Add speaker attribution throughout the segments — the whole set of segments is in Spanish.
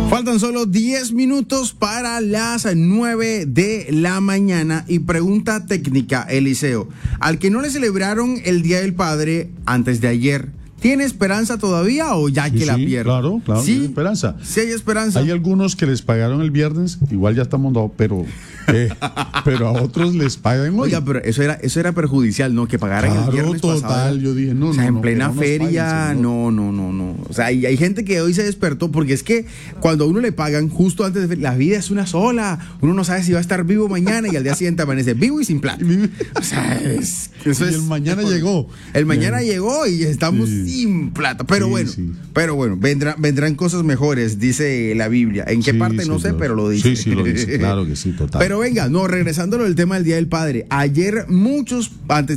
Speaker 1: Faltan solo 10 minutos para las 9 de la mañana y pregunta técnica, Eliseo. Al que no le celebraron el Día del Padre antes de ayer, ¿tiene esperanza todavía o ya que la pierde?
Speaker 2: Claro,
Speaker 1: ¿Sí?
Speaker 2: hay esperanza.
Speaker 1: Sí hay esperanza.
Speaker 2: Hay algunos que les pagaron el viernes, igual ya estamos dando, pero a otros les pagan hoy.
Speaker 1: Oiga, pero eso era perjudicial, ¿no? Que pagaran el viernes
Speaker 2: total,
Speaker 1: pasado.
Speaker 2: yo dije, no,
Speaker 1: o sea,
Speaker 2: no,
Speaker 1: en
Speaker 2: no,
Speaker 1: plena
Speaker 2: que no nos
Speaker 1: feria,
Speaker 2: paguen,
Speaker 1: no. O sea, hay gente que hoy se despertó porque es que cuando a uno le pagan justo antes de la vida es una sola, uno no sabe si va a estar vivo mañana y al día siguiente amanece vivo y sin plata. O sea, eso
Speaker 2: y el mañana llegó.
Speaker 1: El mañana llegó y estamos sin plata. Pero bueno, vendrán cosas mejores, dice la Biblia. ¿En qué parte? No sé, pero lo dice.
Speaker 2: Sí, lo dice, claro que sí, total.
Speaker 1: Pero venga, regresando al tema del Día del Padre. Muchos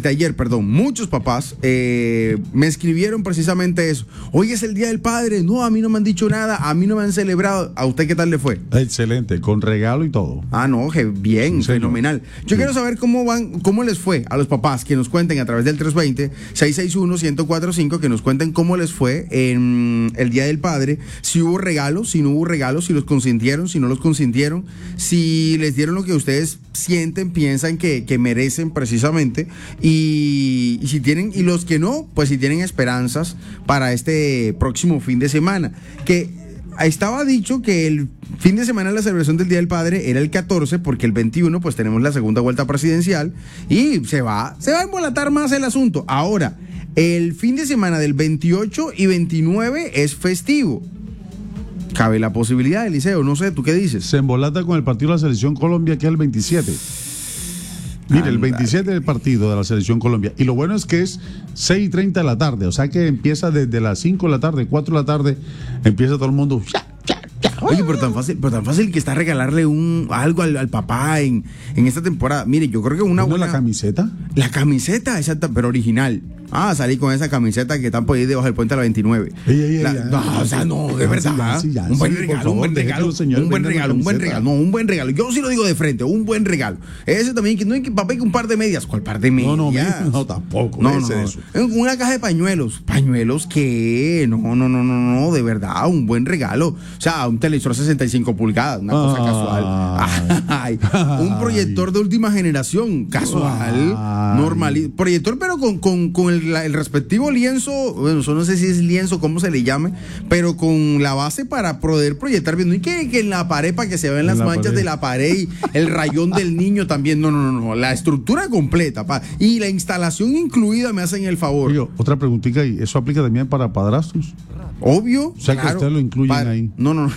Speaker 1: papás me escribieron precisamente eso. Hoy es el Día del Padre. No, a mí no me han dicho nada, a mí no me han celebrado. ¿A usted qué tal le fue?
Speaker 2: Excelente, con regalo y todo.
Speaker 1: Bien,
Speaker 2: sí,
Speaker 1: fenomenal. Yo quiero saber cómo les fue a los papás, que nos cuenten a través del 320-661-1045, que nos cuenten cómo les fue en el Día del Padre, si hubo regalos, si no hubo regalos, si los consintieron, si no los consintieron, si les dieron lo que ustedes sienten, piensan que merecen precisamente, y si tienen, y los que no, pues si tienen esperanzas para este próximo fin de semana, que estaba dicho que el fin de semana de la celebración del Día del Padre era el 14, porque el 21 pues tenemos la segunda vuelta presidencial y se va a embolatar más el asunto. Ahora, el fin de semana del 28 y 29 es festivo. Cabe la posibilidad, Eliseo, no sé, ¿tú qué dices?
Speaker 2: Se embolata con el partido de la Selección Colombia, que es el 27. Mire, el 27 del partido de la Selección Colombia. Y lo bueno es que es 6:30 de la tarde. O sea que empieza desde las 5 de la tarde, 4 de la tarde. Empieza todo el mundo.
Speaker 1: Oye, pero tan fácil que está regalarle algo al papá en esta temporada. Mire, yo creo que una buena...
Speaker 2: ¿La camiseta?
Speaker 1: La camiseta, exacta, pero original. Salí con esa camiseta que están por ahí debajo del puente a la 29. De verdad. Un buen regalo. Yo sí lo digo de frente, un buen regalo. Ese también, que no hay que papá, que un par de medias. ¿Cuál par de medias?
Speaker 2: No, tampoco.
Speaker 1: No. Una caja de pañuelos. ¿Pañuelos qué? No, de verdad, un buen regalo. O sea, un televisor 65 pulgadas, una cosa casual. Un proyector de última generación, casual, normal. Proyector, pero con el respectivo lienzo, bueno, no sé si es lienzo, cómo se le llame, pero con la base para poder proyectar bien. Y que en la pared, para que se vean las manchas de la pared y el rayón del niño también. No. La estructura completa, y la instalación incluida, me hacen el favor.
Speaker 2: Oye, otra preguntita, ¿y eso aplica también para padrastros?
Speaker 1: Obvio.
Speaker 2: O sea, claro, que ustedes lo incluyen ahí.
Speaker 1: No.
Speaker 2: No.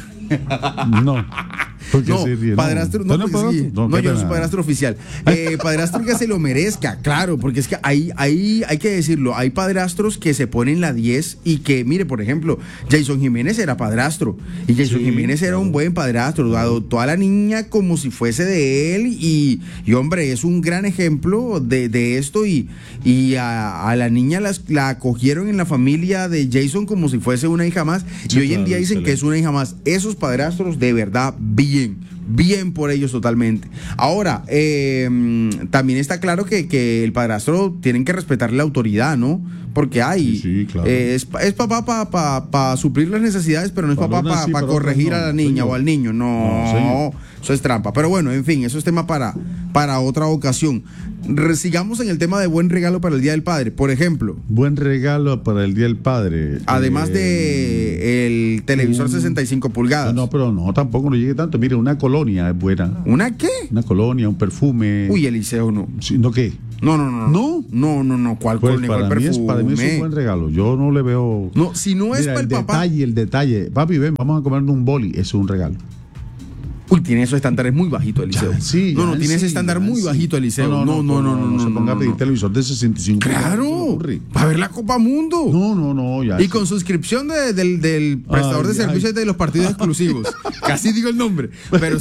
Speaker 1: Padrastro, no, yo no soy padrastro oficial. Padrastro que se lo merezca, claro, porque es que ahí hay que decirlo, hay padrastros que se ponen la 10 y que, mire, por ejemplo, Jason Jiménez era padrastro y Jason Jiménez era un buen padrastro, adoptó a la niña como si fuese de él y hombre, es un gran ejemplo de esto y a la niña la acogieron en la familia de Jason como si fuese una hija más y hoy en día dicen que es una hija más. Esos padrastros de verdad, bien por ellos totalmente. Ahora, también está claro que el padrastro tienen que respetar la autoridad, ¿no? Porque claro. Es papá para suplir las necesidades, pero no es papá para corregir a la niña o al niño. No, eso es trampa. Pero bueno, en fin, eso es tema para otra ocasión. Sigamos en el tema de buen regalo para el Día del Padre, por ejemplo.
Speaker 2: Buen regalo para el Día del Padre.
Speaker 1: Además de el televisor 65 pulgadas.
Speaker 2: No, pero no, tampoco no llegue tanto. Mire, una colonia es buena.
Speaker 1: ¿Una qué?
Speaker 2: Una colonia, un perfume.
Speaker 1: Uy, Eliseo, no.
Speaker 2: Sí, ¿no qué?
Speaker 1: No.
Speaker 2: ¿No?
Speaker 1: ¿Cuál
Speaker 2: pues
Speaker 1: colonia? ¿Cuál perfume?
Speaker 2: Para mí es un buen regalo. Yo no le veo.
Speaker 1: No, si no es para el papá.
Speaker 2: El detalle. Papi, ven, vamos a comernos un boli. Eso es un regalo.
Speaker 1: Uy, tiene esos estándares muy bajitos, Eliseo. Tiene ese estándar muy bajito, Eliseo. No.
Speaker 2: Se ponga a pedir televisor de 65.
Speaker 1: Claro, para ver la Copa Mundo.
Speaker 2: No, ya.
Speaker 1: Y con suscripción del prestador de servicios de los partidos exclusivos. Casi digo el nombre. Pero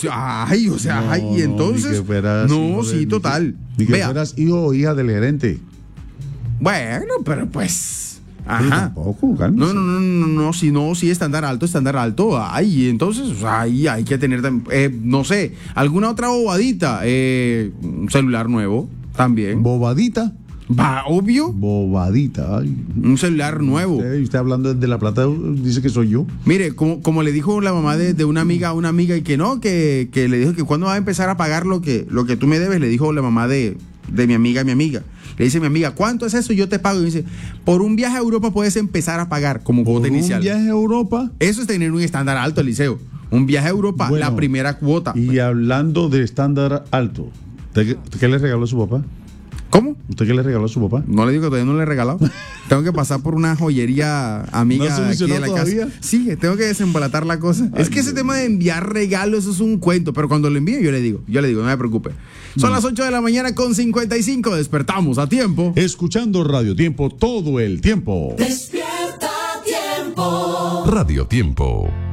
Speaker 1: y entonces. Total.
Speaker 2: Ni que fueras hijo o hija del gerente.
Speaker 1: Bueno, pero pues.
Speaker 2: Ajá. Tampoco,
Speaker 1: no, si estándar alto. Ay, entonces, ahí hay que tener, no sé, alguna otra bobadita, un celular nuevo también.
Speaker 2: ¿Bobadita?
Speaker 1: Va, obvio.
Speaker 2: Bobadita. Ay.
Speaker 1: Un celular nuevo.
Speaker 2: Usted hablando de La Plata, dice que soy yo.
Speaker 1: Mire, como le dijo la mamá de una amiga a una amiga y que no, que le dijo que cuando va a empezar a pagar lo que tú me debes, le dijo la mamá de mi amiga a mi amiga. Le dice mi amiga, ¿cuánto es eso? Yo te pago. Y dice, por un viaje a Europa puedes empezar a pagar como cuota inicial.
Speaker 2: ¿Un viaje a Europa?
Speaker 1: Eso es tener un estándar alto, Eliseo. Un viaje a Europa, bueno, la primera cuota.
Speaker 2: Y hablando de estándar alto, ¿qué le regaló a su papá?
Speaker 1: ¿Cómo?
Speaker 2: ¿Usted qué le regaló a su papá?
Speaker 1: No le digo que todavía no le he regalado. Tengo que pasar por una joyería amiga aquí de la
Speaker 2: todavía?
Speaker 1: casa. Sí, tengo que desembolatar la cosa. Ay, es que ese tema de enviar regalos eso es un cuento, pero cuando lo envío yo le digo, no me preocupe. Son las 8 de la mañana con 55, despertamos a tiempo.
Speaker 2: Escuchando Radio Tiempo todo el tiempo.
Speaker 3: Despierta Tiempo.
Speaker 4: Radio Tiempo.